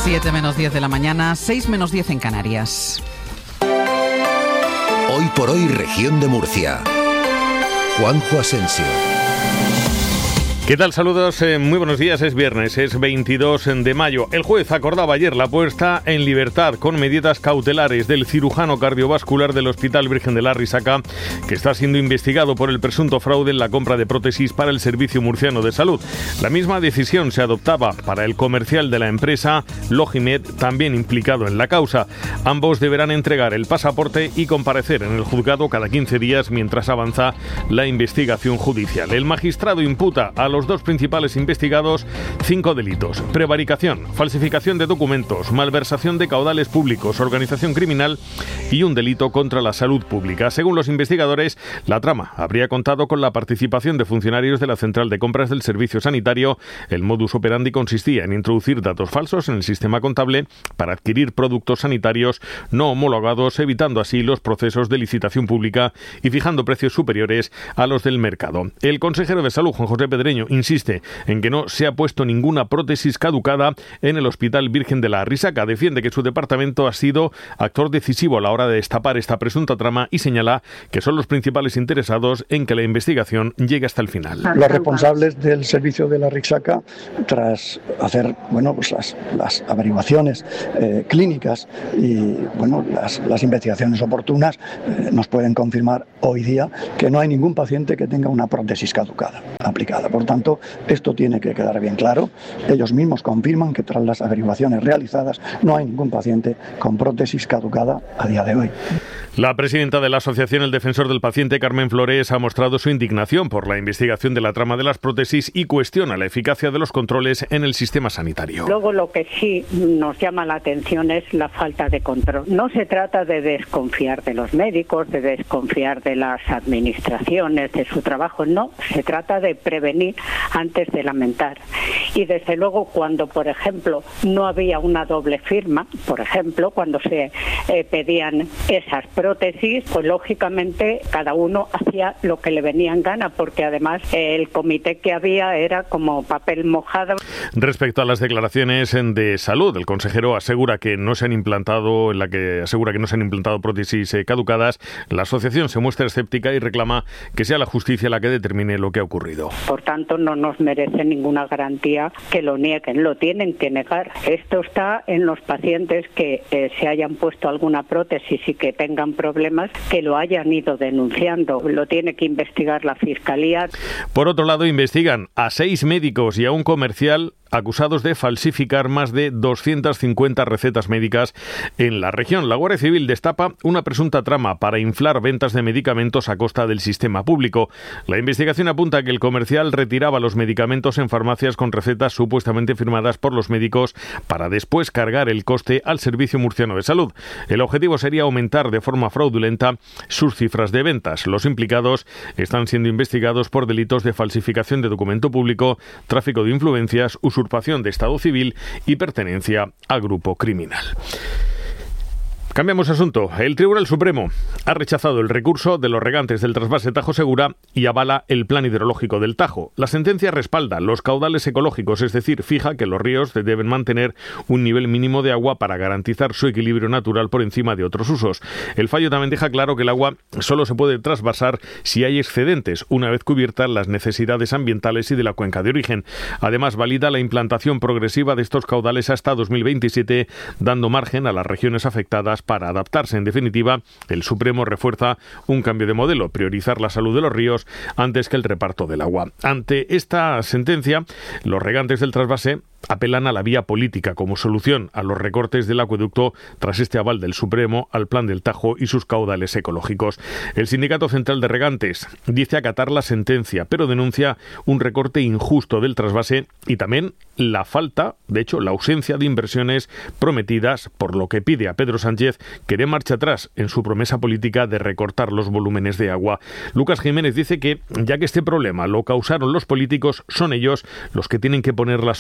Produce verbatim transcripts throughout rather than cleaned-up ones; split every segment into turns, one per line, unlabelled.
siete menos diez de la mañana, seis menos diez en Canarias.
Hoy por hoy, región de Murcia. Juanjo Asensio.
¿Qué tal? Saludos, eh, muy buenos días. Es viernes, es veintidós de mayo. El juez acordaba ayer la puesta en libertad con medidas cautelares del cirujano cardiovascular del Hospital Virgen de la Risaca, que está siendo investigado por el presunto fraude en la compra de prótesis para el Servicio Murciano de Salud. La misma decisión se adoptaba para el comercial de la empresa Logimed, también implicado en la causa. Ambos deberán entregar el pasaporte y comparecer en el juzgado cada quince días mientras avanza la investigación judicial. El magistrado imputa a los los dos principales investigados cinco delitos: prevaricación, falsificación de documentos, malversación de caudales públicos, organización criminal y un delito contra la salud pública. Según los investigadores, la trama habría contado con la participación de funcionarios de la Central de Compras del Servicio Sanitario. El modus operandi consistía en introducir datos falsos en el sistema contable para adquirir productos sanitarios no homologados, evitando así los procesos de licitación pública y fijando precios superiores a los del mercado. El consejero de Salud, Juan José Pedreño, insiste en que no se ha puesto ninguna prótesis caducada en el Hospital Virgen de la Risaca. Defiende que su departamento ha sido actor decisivo a la hora de destapar esta presunta trama y señala que son los principales interesados en que la investigación llegue hasta el final.
Los responsables del servicio de la Risaca, tras hacer bueno, pues las, las averiguaciones eh, clínicas y bueno, las, las investigaciones oportunas, eh, nos pueden confirmar hoy día que no hay ningún paciente que tenga una prótesis caducada aplicada. Por tanto, esto tiene que quedar bien claro. Ellos mismos confirman que tras las averiguaciones realizadas no hay ningún paciente con prótesis caducada a día de hoy.
La presidenta de la Asociación El Defensor del Paciente, Carmen Flores, ha mostrado su indignación por la investigación de la trama de las prótesis y cuestiona la eficacia de los controles en el sistema sanitario.
Luego, lo que sí nos llama la atención es la falta de control. No se trata de desconfiar de los médicos, de desconfiar de las administraciones, de su trabajo, no. Se trata de prevenir antes de lamentar. Y desde luego, cuando, por ejemplo, no había una doble firma, por ejemplo, cuando se eh, pedían esas prótesis, prótesis, pues lógicamente cada uno hacía lo que le venía en gana, porque además el comité que había era como papel mojado.
Respecto a las declaraciones de salud, el consejero asegura que no se han implantado, en la que asegura que no se han implantado prótesis caducadas. La asociación se muestra escéptica y reclama que sea la justicia la que determine lo que ha ocurrido.
Por tanto, no nos merece ninguna garantía que lo nieguen, lo tienen que negar. Esto está en los pacientes que eh, se hayan puesto alguna prótesis y que tengan problemas, que lo hayan ido denunciando. Lo tiene que investigar la Fiscalía.
Por otro lado, investigan a seis médicos y a un comercial acusados de falsificar más de doscientas cincuenta recetas médicas en la región. La Guardia Civil destapa una presunta trama para inflar ventas de medicamentos a costa del sistema público. La investigación apunta a que el comercial retiraba los medicamentos en farmacias con recetas supuestamente firmadas por los médicos para después cargar el coste al Servicio Murciano de Salud. El objetivo sería aumentar de forma fraudulenta sus cifras de ventas. Los implicados están siendo investigados por delitos de falsificación de documento público, tráfico de influencias, usurpación de estado civil y pertenencia a grupo criminal. Cambiamos de asunto. El Tribunal Supremo ha rechazado el recurso de los regantes del trasvase Tajo Segura y avala el plan hidrológico del Tajo. La sentencia respalda los caudales ecológicos, es decir, fija que los ríos deben mantener un nivel mínimo de agua para garantizar su equilibrio natural por encima de otros usos. El fallo también deja claro que el agua solo se puede trasvasar si hay excedentes, una vez cubiertas las necesidades ambientales y de la cuenca de origen. Además, valida la implantación progresiva de estos caudales hasta dos mil veintisiete, dando margen a las regiones afectadas para adaptarse. En definitiva, el Supremo refuerza un cambio de modelo, priorizar la salud de los ríos antes que el reparto del agua. Ante esta sentencia, los regantes del trasvase apelan a la vía política como solución a los recortes del acueducto tras este aval del Supremo al plan del Tajo y sus caudales ecológicos. El Sindicato Central de Regantes dice acatar la sentencia, pero denuncia un recorte injusto del trasvase y también la falta, de hecho, la ausencia de inversiones prometidas, por lo que pide a Pedro Sánchez que dé marcha atrás en su promesa política de recortar los volúmenes de agua. Lucas Jiménez dice que, ya que este problema lo causaron los políticos, son ellos los que tienen que poner la solución.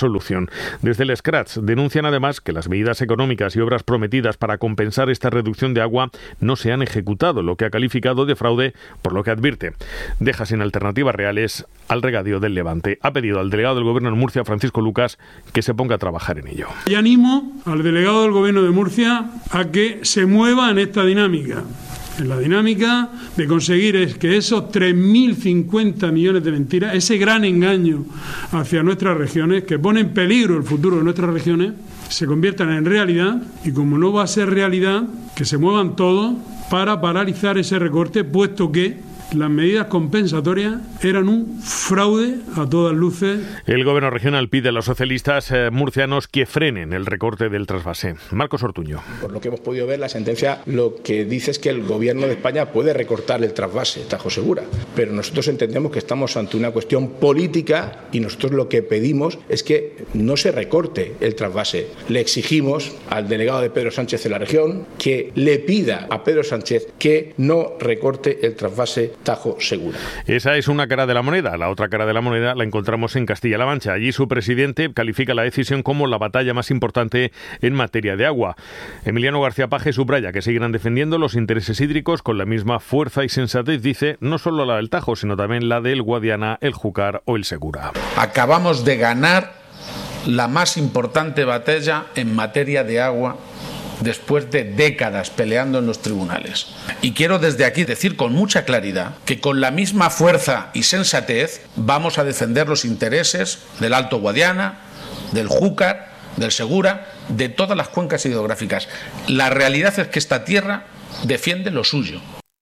Irún. Desde el Scratch denuncian además que las medidas económicas y obras prometidas para compensar esta reducción de agua no se han ejecutado, lo que ha calificado de fraude, por lo que advierte deja sin alternativas reales al regadío del Levante. Ha pedido al delegado del Gobierno en Murcia, Francisco Lucas, que se ponga a trabajar en ello.
Y animo al delegado del Gobierno de Murcia a que se mueva en esta dinámica. En la dinámica de conseguir es que esos tres mil cincuenta millones de mentiras, ese gran engaño hacia nuestras regiones, que pone en peligro el futuro de nuestras regiones, se conviertan en realidad, y como no va a ser realidad, que se muevan todos para paralizar ese recorte, puesto que las medidas compensatorias eran un fraude a todas luces.
El Gobierno regional pide a los socialistas eh, murcianos que frenen el recorte del trasvase. Marcos Ortuño.
Por lo que hemos podido ver, la sentencia lo que dice es que el Gobierno de España puede recortar el trasvase Tajo Segura, pero nosotros entendemos que estamos ante una cuestión política y nosotros lo que pedimos es que no se recorte el trasvase. Le exigimos al delegado de Pedro Sánchez de la región que le pida a Pedro Sánchez que no recorte el trasvase Tajo Segura.
Esa es una cara de la moneda. La otra cara de la moneda la encontramos en Castilla-La Mancha. Allí su presidente califica la decisión como la batalla más importante en materia de agua. Emiliano García Paje subraya que seguirán defendiendo los intereses hídricos con la misma fuerza y sensatez, dice, no solo la del Tajo, sino también la del Guadiana, el Júcar o el Segura.
Acabamos de ganar la más importante batalla en materia de agua después de décadas peleando en los tribunales. Y quiero desde aquí decir con mucha claridad que con la misma fuerza y sensatez vamos a defender los intereses del Alto Guadiana, del Júcar, del Segura, de todas las cuencas hidrográficas. La realidad es que esta tierra defiende lo suyo.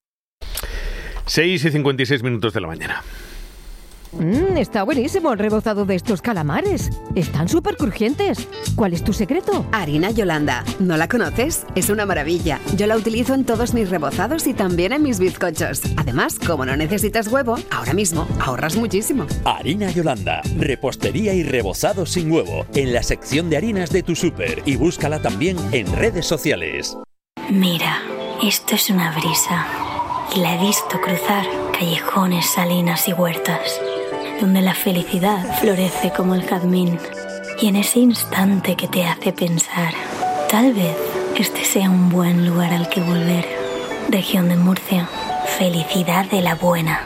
seis y cincuenta y seis minutos de la mañana.
Mmm, está buenísimo el rebozado de estos calamares. Están súper crujientes. ¿Cuál es tu secreto?
Harina Yolanda. ¿No la conoces? Es una maravilla. Yo la utilizo en todos mis rebozados y también en mis bizcochos. Además, como no necesitas huevo, ahora mismo ahorras muchísimo.
Harina Yolanda. Repostería y rebozado sin huevo. En la sección de harinas de tu súper. Y búscala también en redes sociales.
Mira, esto es una brisa. Y la he visto cruzar callejones, salinas y huertas, donde la felicidad florece como el jazmín. Y en ese instante que te hace pensar, tal vez este sea un buen lugar al que volver. Región de Murcia, felicidad de la buena.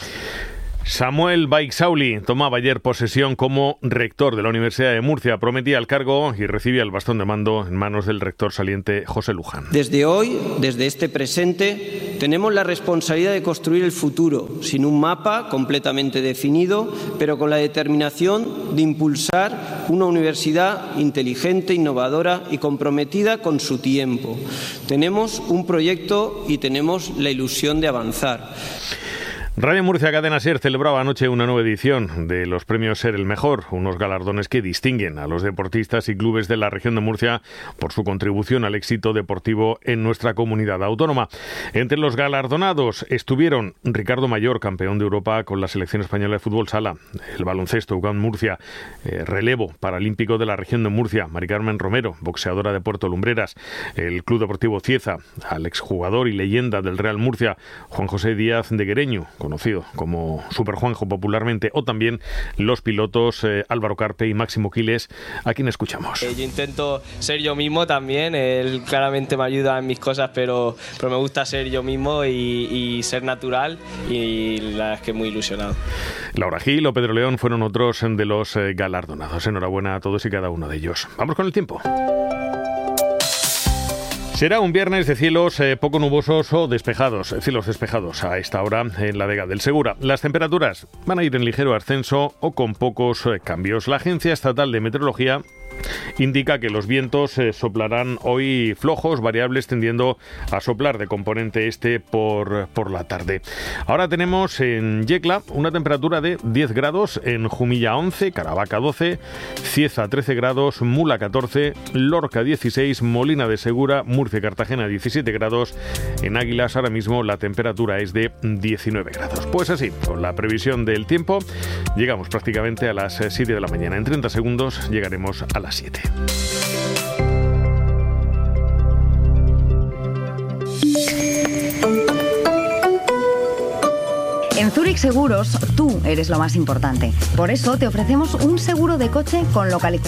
Samuel Baixauli tomaba ayer posesión como rector de la Universidad de Murcia. Prometía el cargo y recibía el bastón de mando en manos del rector saliente José Luján.
Desde hoy, desde este presente, tenemos la responsabilidad de construir el futuro, sin un mapa completamente definido, pero con la determinación de impulsar una universidad inteligente, innovadora y comprometida con su tiempo. Tenemos un proyecto y tenemos la ilusión de avanzar.
Radio Murcia Cadena SER celebraba anoche una nueva edición de los premios Ser el Mejor, unos galardones que distinguen a los deportistas y clubes de la región de Murcia por su contribución al éxito deportivo en nuestra comunidad autónoma. Entre los galardonados estuvieron Ricardo Mayor, campeón de Europa con la selección española de fútbol sala, el baloncesto U C A M Murcia, eh, relevo paralímpico de la región de Murcia, Mari Carmen Romero, boxeadora de Puerto Lumbreras, el Club Deportivo Cieza, al exjugador y leyenda del Real Murcia, Juan José Díaz de Guereño, conocido como Super Juanjo popularmente, o también los pilotos eh, Álvaro Carpe y Máximo Quiles, a quien escuchamos.
Eh, yo intento ser yo mismo también, él claramente me ayuda en mis cosas, pero, pero me gusta ser yo mismo y, y ser natural, y la verdad es que muy ilusionado.
Laura Gil o Pedro León fueron otros de los eh, galardonados. Enhorabuena a todos y cada uno de ellos. Vamos con el tiempo. Será un viernes de cielos eh, poco nubosos o despejados, cielos despejados a esta hora en la Vega del Segura. Las temperaturas van a ir en ligero ascenso o con pocos eh, cambios. La Agencia Estatal de Meteorología indica que los vientos eh, soplarán hoy flojos, variables, tendiendo a soplar de componente este por, por la tarde. Ahora tenemos en Yecla una temperatura de diez grados, en Jumilla once, Caravaca doce, Cieza trece grados, Mula catorce, Lorca dieciséis, Molina de Segura, Murcia y Cartagena diecisiete grados. En Águilas ahora mismo la temperatura es de diecinueve grados. Pues así, con la previsión del tiempo, llegamos prácticamente a las siete de la mañana. En treinta segundos llegaremos a las siete.
En Zurich Seguros, tú eres lo más importante. Por eso te ofrecemos un seguro de coche con localización